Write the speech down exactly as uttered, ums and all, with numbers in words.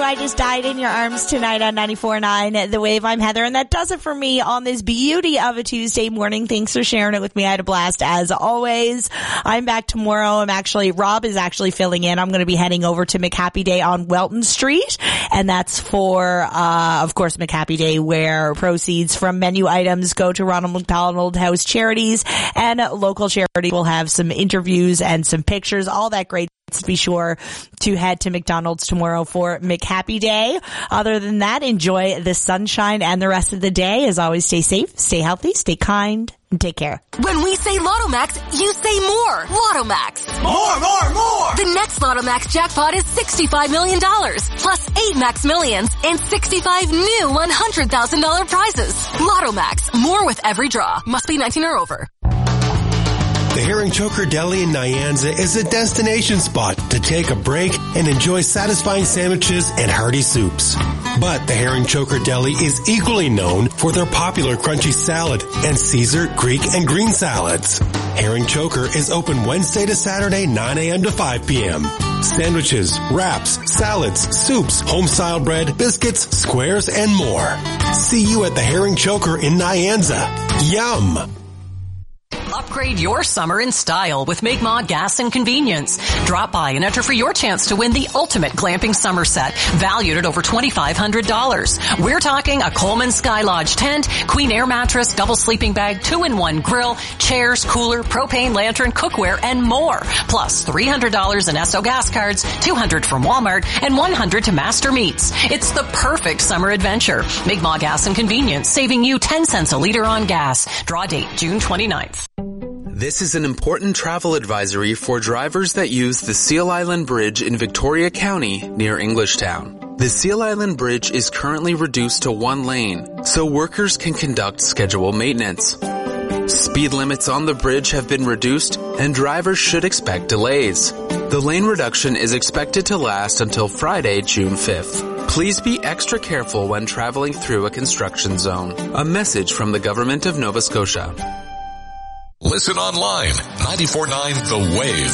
I Just Died in Your Arms tonight on ninety-four point nine The Wave. I'm Heather, and that does it for me on this beauty of a Tuesday morning. Thanks for sharing it with me. I had a blast as always. I'm back tomorrow. I'm actually, Rob is actually filling in. I'm going to be heading over to McHappy Day on Welton Street, and that's for, uh, of course, McHappy Day, where proceeds from menu items go to Ronald McDonald House Charities, and local charity will have some interviews and some pictures, all that great. Be sure to head to McDonald's tomorrow for McHappy Day. Other than that, enjoy the sunshine and the rest of the day. As always, stay safe, stay healthy, stay kind, and take care. When we say Lotto-Max, you say more. Lotto-Max. More, more, more! The next Lotto-Max jackpot is sixty-five million dollars, plus eight Max Millions, and sixty-five new one hundred thousand dollars prizes. Lotto-Max. More with every draw. Must be nineteen or over. The Herring Choker Deli in Nyanza is a destination spot to take a break and enjoy satisfying sandwiches and hearty soups. But the Herring Choker Deli is equally known for their popular crunchy salad and Caesar, Greek, and green salads. Herring Choker is open Wednesday to Saturday, nine a.m. to five p.m. Sandwiches, wraps, salads, soups, home-style bread, biscuits, squares, and more. See you at the Herring Choker in Nyanza. Yum! Upgrade your summer in style with Mi'kmaq Gas and Convenience. Drop by and enter for your chance to win the ultimate glamping summer set, valued at over twenty-five hundred dollars. We're talking a Coleman Sky Lodge tent, queen air mattress, double sleeping bag, two-in-one grill, chairs, cooler, propane lantern, cookware, and more. Plus three hundred dollars in Esso gas cards, two hundred dollars from Walmart, and one hundred dollars to Master Meats. It's the perfect summer adventure. Mi'kmaq Gas and Convenience, saving you ten cents a liter on gas. Draw date June twenty-ninth. This is an important travel advisory for drivers that use the Seal Island Bridge in Victoria County near Englishtown. The Seal Island Bridge is currently reduced to one lane, so workers can conduct scheduled maintenance. Speed limits on the bridge have been reduced, and drivers should expect delays. The lane reduction is expected to last until Friday, June fifth. Please be extra careful when traveling through a construction zone. A message from the Government of Nova Scotia. Listen online, ninety-four point nine The Wave.